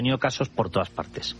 tenido casos por todas partes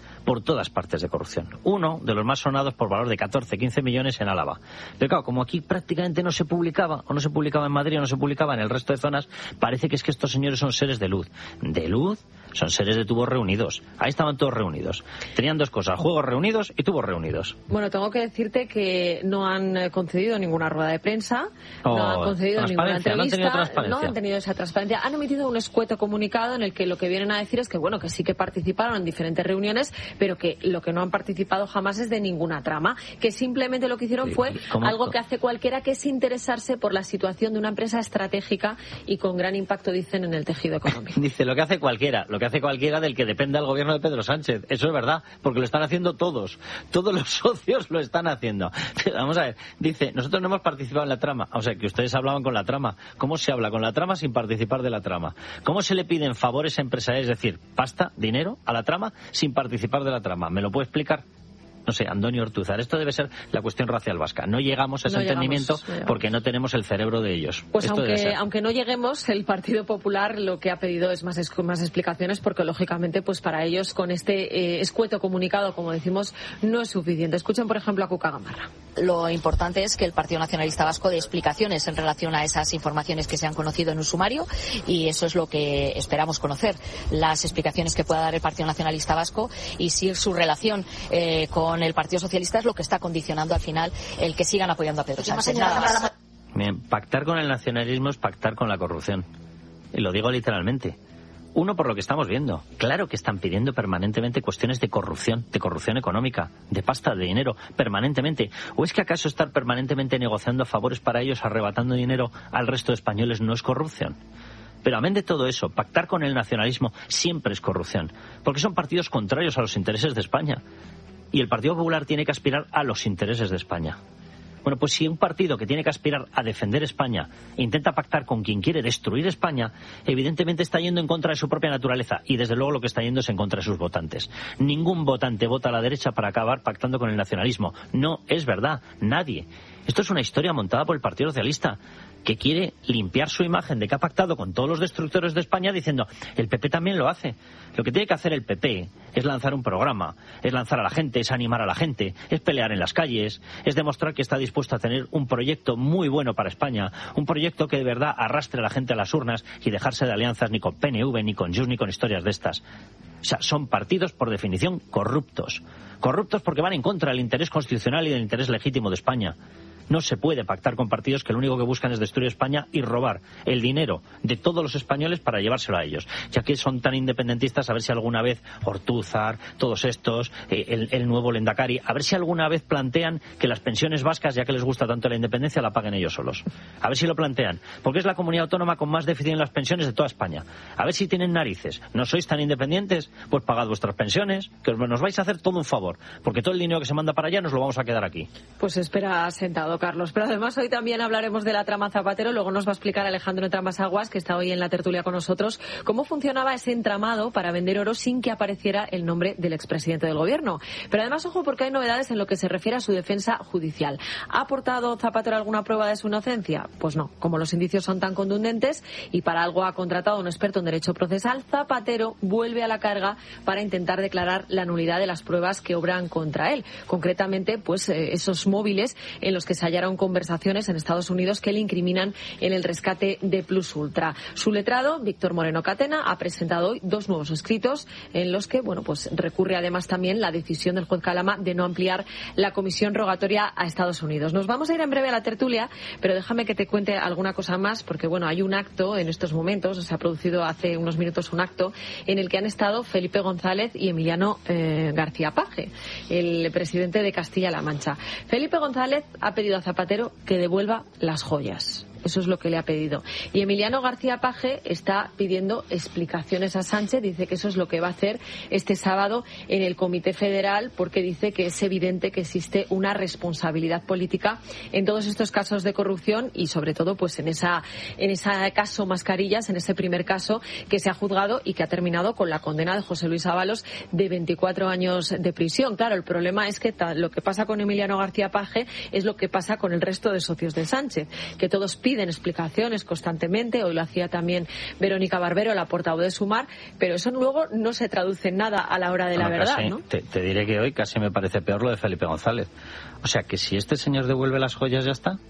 de corrupción. Uno de los más sonados por valor de 14-15 millones en Álava. Pero claro, como aquí prácticamente no se publicaba, o no se publicaba en Madrid, o no se publicaba en el resto de zonas, parece que es que estos señores son seres de luz. ¿De luz? Son seres de tubos reunidos. Ahí estaban todos reunidos. Tenían dos cosas, juegos reunidos y tubos reunidos. Bueno, tengo que decirte que no han concedido ninguna rueda de prensa, no han concedido ninguna entrevista, no han tenido esa transparencia. Han emitido un escueto comunicado en el que lo que vienen a decir es que, bueno, que sí que participaron en diferentes reuniones, pero que lo que no han participado jamás es de ninguna trama, que simplemente lo que hicieron fue algo que hace cualquiera, que es interesarse por la situación de una empresa estratégica y con gran impacto, dicen, en el tejido económico. Dice, lo que hace cualquiera del que dependa el gobierno de Pedro Sánchez. Eso es verdad, porque lo están haciendo todos los socios lo están haciendo. Vamos a ver, dice, nosotros no hemos participado en la trama, o sea, que ustedes hablaban con la trama. ¿Cómo se habla con la trama sin participar de la trama? ¿Cómo se le piden favores a empresarios, es decir, pasta, dinero, a la trama sin participar de la trama? ¿Me lo puede explicar? No sé, Antonio Ortúzar, esto debe ser la cuestión racial vasca. No llegamos a ese entendimiento porque no tenemos el cerebro de ellos. Pues aunque no lleguemos, el Partido Popular lo que ha pedido es más explicaciones, porque lógicamente pues para ellos con este escueto comunicado, como decimos, no es suficiente. Escuchen, por ejemplo, a Cuca Gamarra. Lo importante es que el Partido Nacionalista Vasco dé explicaciones en relación a esas informaciones que se han conocido en un sumario, y eso es lo que esperamos conocer, las explicaciones que pueda dar el Partido Nacionalista Vasco, y si su relación con el Partido Socialista es lo que está condicionando al final el que sigan apoyando a Pedro Sánchez. Nada más. Bien, pactar con el nacionalismo es pactar con la corrupción. Y lo digo literalmente. Uno, por lo que estamos viendo. Claro que están pidiendo permanentemente cuestiones de corrupción económica, de pasta, de dinero, permanentemente. ¿O es que acaso estar permanentemente negociando favores para ellos, arrebatando dinero al resto de españoles, no es corrupción? Pero amén de todo eso, pactar con el nacionalismo siempre es corrupción, porque son partidos contrarios a los intereses de España. Y el Partido Popular tiene que aspirar a los intereses de España. Bueno, pues si un partido que tiene que aspirar a defender España intenta pactar con quien quiere destruir España, evidentemente está yendo en contra de su propia naturaleza, y desde luego lo que está yendo es en contra de sus votantes. Ningún votante vota a la derecha para acabar pactando con el nacionalismo. No es verdad, nadie. Esto es una historia montada por el Partido Socialista, que quiere limpiar su imagen de que ha pactado con todos los destructores de España, diciendo, el PP también lo hace. Lo que tiene que hacer el PP es lanzar un programa, es lanzar a la gente, es animar a la gente, es pelear en las calles, es demostrar que está dispuesto a tener un proyecto muy bueno para España, un proyecto que de verdad arrastre a la gente a las urnas, y dejarse de alianzas ni con PNV, ni con Junts, ni con historias de estas. O sea, son partidos por definición corruptos. Corruptos porque van en contra del interés constitucional y del interés legítimo de España. No se puede pactar con partidos que lo único que buscan es destruir España y robar el dinero de todos los españoles para llevárselo a ellos. Ya que son tan independentistas, a ver si alguna vez Ortúzar, todos estos, el nuevo Lehendakari, a ver si alguna vez plantean que las pensiones vascas, ya que les gusta tanto la independencia, la paguen ellos solos. A ver si lo plantean. Porque es la comunidad autónoma con más déficit en las pensiones de toda España. A ver si tienen narices. ¿No sois tan independientes? Pues pagad vuestras pensiones, que nos vais a hacer todo un favor. Porque todo el dinero que se manda para allá nos lo vamos a quedar aquí. Pues espera sentado, Carlos. Pero además hoy también hablaremos de la trama Zapatero. Luego nos va a explicar Alejandro Entramasaguas, que está hoy en la tertulia con nosotros, cómo funcionaba ese entramado para vender oro sin que apareciera el nombre del expresidente del gobierno. Pero además, ojo, porque hay novedades en lo que se refiere a su defensa judicial. ¿Ha aportado Zapatero alguna prueba de su inocencia? Pues no. Como los indicios son tan contundentes y para algo ha contratado a un experto en derecho procesal, Zapatero vuelve a la carga para intentar declarar la nulidad de las pruebas que obran contra él. Concretamente, pues esos móviles en los que se hallaron conversaciones en Estados Unidos que le incriminan en el rescate de Plus Ultra. Su letrado, Víctor Moreno Catena, ha presentado hoy 2 nuevos escritos en los que, bueno, pues recurre además también la decisión del juez Calama de no ampliar la comisión rogatoria a Estados Unidos. Nos vamos a ir en breve a la tertulia, pero déjame que te cuente alguna cosa más, porque, bueno, hay un acto en estos momentos, se ha producido hace unos minutos un acto en el que han estado Felipe González y Emiliano García Paje, el presidente de Castilla-La Mancha. Felipe González ha pedido a Zapatero que devuelva las joyas. Eso es lo que le ha pedido. Y Emiliano García Paje está pidiendo explicaciones a Sánchez. Dice que eso es lo que va a hacer este sábado en el Comité Federal, porque dice que es evidente que existe una responsabilidad política en todos estos casos de corrupción y sobre todo pues en ese caso Mascarillas, en ese primer caso que se ha juzgado y que ha terminado con la condena de José Luis Ábalos de 24 años de prisión. Claro, el problema es que lo que pasa con Emiliano García Paje es lo que pasa con el resto de socios de Sánchez, que todos piden piden explicaciones constantemente. Hoy lo hacía también Verónica Barbero, la portavoz de Sumar, pero eso luego no se traduce en nada a la hora de la verdad, casi, ¿no? Te diré que hoy casi me parece peor lo de Felipe González. O sea, que si este señor devuelve las joyas, ya está.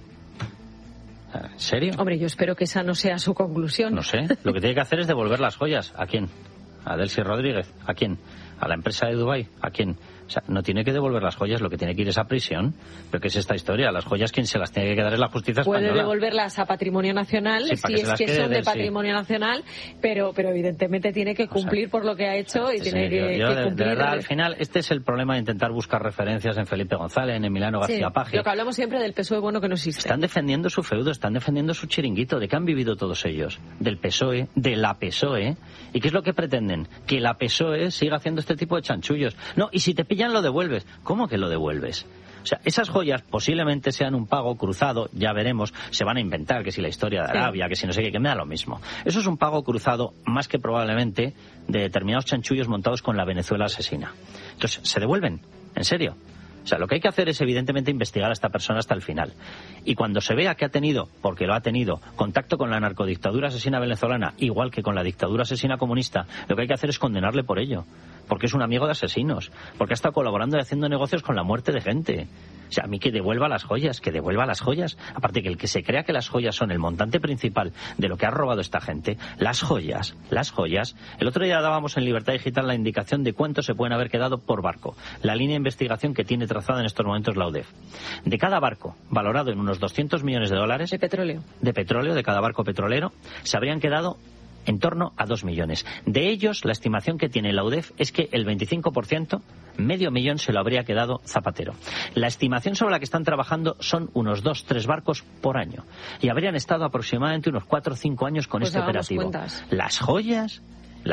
¿En serio? Hombre, yo espero que esa no sea su conclusión. No sé. Lo que tiene que hacer es devolver las joyas. ¿A quién? ¿A Delcy Rodríguez? ¿A quién? ¿A la empresa de Dubái? ¿A quién? O sea, no tiene que devolver las joyas, lo que tiene que ir es a prisión. ¿Pero qué es esta historia? Las joyas, quien se las tiene que quedar es la justicia española. Puede devolverlas a Patrimonio Nacional, sí, si es que son de Patrimonio Nacional, pero evidentemente tiene que cumplir por lo que ha hecho y tiene que cumplir. De verdad, al final, este es el problema de intentar buscar referencias en Felipe González, en Emiliano García Paje. Lo que hablamos siempre del PSOE bueno que no existe. Están defendiendo su feudo, están defendiendo su chiringuito. ¿De qué han vivido todos ellos? Del PSOE, de la PSOE. ¿Y qué es lo que pretenden? Que la PSOE siga haciendo este tipo de chanchullos. No, y si te pillan lo devuelves. ¿Cómo que lo devuelves? O sea, esas joyas posiblemente sean un pago cruzado, ya veremos, se van a inventar que si la historia de Arabia, que si no sé qué, que me da lo mismo. Eso es un pago cruzado más que probablemente de determinados chanchullos montados con la Venezuela asesina. Entonces, ¿se devuelven? ¿En serio? O sea, lo que hay que hacer es evidentemente investigar a esta persona hasta el final. Y cuando se vea que ha tenido, porque lo ha tenido, contacto con la narcodictadura asesina venezolana, igual que con la dictadura asesina comunista, lo que hay que hacer es condenarle por ello. Porque es un amigo de asesinos. Porque ha estado colaborando y haciendo negocios con la muerte de gente. O sea, a mí que devuelva las joyas, que devuelva las joyas. Aparte que el que se crea que las joyas son el montante principal de lo que ha robado esta gente, las joyas. El otro día dábamos en Libertad Digital la indicación de cuánto se pueden haber quedado por barco. La línea de investigación que tiene trazada en estos momentos la UDEF. De cada barco, valorado en unos 200 millones de dólares... De petróleo. De petróleo, de cada barco petrolero, se habrían quedado en torno a 2 millones. De ellos, la estimación que tiene la UDEF es que el 25%, medio millón, se lo habría quedado Zapatero. La estimación sobre la que están trabajando son unos 2-3 barcos por año. Y habrían estado aproximadamente unos 4 o 5 años con este operativo. Cuentas. Las joyas...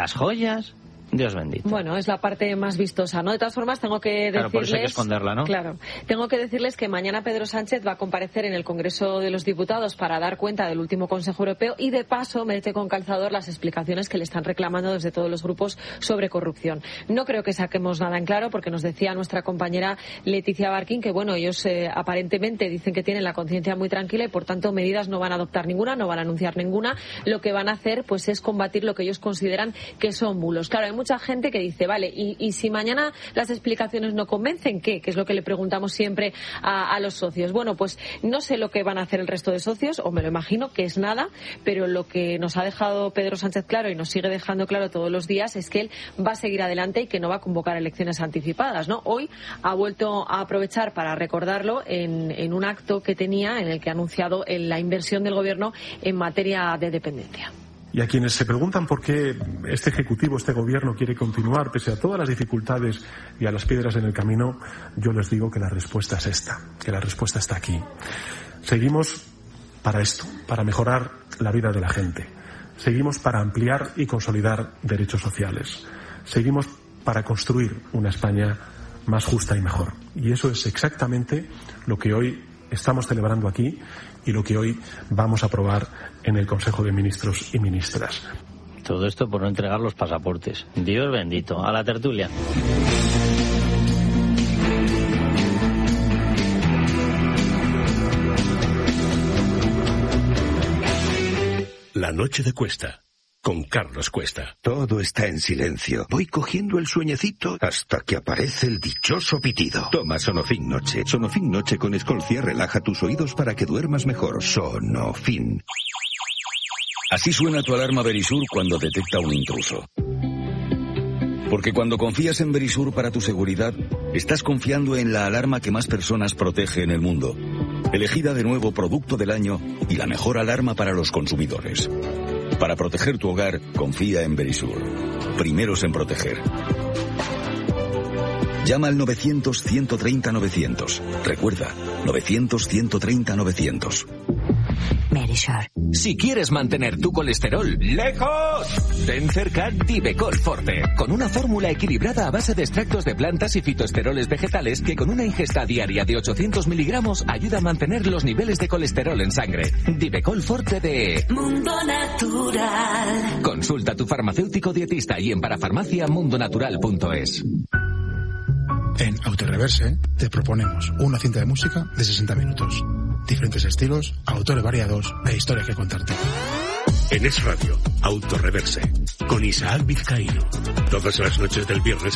Dios bendito. Bueno, es la parte más vistosa, ¿no? De todas formas, tengo que decirles... Claro, por eso hay que esconderla, ¿no? Claro. Tengo que decirles que mañana Pedro Sánchez va a comparecer en el Congreso de los Diputados para dar cuenta del último Consejo Europeo y, de paso, mete con calzador las explicaciones que le están reclamando desde todos los grupos sobre corrupción. No creo que saquemos nada en claro, porque nos decía nuestra compañera Leticia Barquín que, bueno, ellos aparentemente dicen que tienen la conciencia muy tranquila y, por tanto, medidas no van a adoptar ninguna, no van a anunciar ninguna. Lo que van a hacer, pues, es combatir lo que ellos consideran que son bulos. Claro, hay mucha gente que dice, vale, y si mañana las explicaciones no convencen, ¿qué? Que es lo que le preguntamos siempre a los socios. Bueno, pues no sé lo que van a hacer el resto de socios, o me lo imagino que es nada, pero lo que nos ha dejado Pedro Sánchez claro y nos sigue dejando claro todos los días es que él va a seguir adelante y que no va a convocar elecciones anticipadas, ¿no? Hoy ha vuelto a aprovechar para recordarlo en un acto que tenía en el que ha anunciado la inversión del gobierno en materia de dependencia. Y a quienes se preguntan por qué este Ejecutivo, este Gobierno quiere continuar pese a todas las dificultades y a las piedras en el camino, yo les digo que la respuesta es esta, que la respuesta está aquí. Seguimos para esto, para mejorar la vida de la gente. Seguimos para ampliar y consolidar derechos sociales. Seguimos para construir una España más justa y mejor. Y eso es exactamente lo que hoy estamos celebrando aquí y lo que hoy vamos a aprobar en el Consejo de Ministros y Ministras. Todo esto por no entregar los pasaportes. Dios bendito. A la tertulia. La noche de Cuesta, con Carlos Cuesta. Todo está en silencio. Voy cogiendo el sueñecito hasta que aparece el dichoso pitido. Toma Sonofin Noche. Sonofin Noche con Escolcia relaja tus oídos para que duermas mejor. Sonofin. Así suena tu alarma Verisur cuando detecta un intruso. Porque cuando confías en Verisur para tu seguridad, estás confiando en la alarma que más personas protege en el mundo. Elegida de nuevo Producto del Año y la mejor alarma para los consumidores. Para proteger tu hogar, confía en Verisur. Primeros en proteger. Llama al 900-130-900. Recuerda, 900-130-900. Verisur. Si quieres mantener tu colesterol lejos, ten cerca Divecol Forte, con una fórmula equilibrada a base de extractos de plantas y fitoesteroles vegetales que con una ingesta diaria de 800 miligramos ayuda a mantener los niveles de colesterol en sangre. Divecol Forte de Mundo Natural. Consulta a tu farmacéutico dietista y en parafarmaciamundonatural.es. En Autoreverse te proponemos una cinta de música de 60 minutos. diferentes estilos, autores variados e historias que contarte. En Es Radio, Autoreverse, con Isaac Vizcaíno. Todas las noches del viernes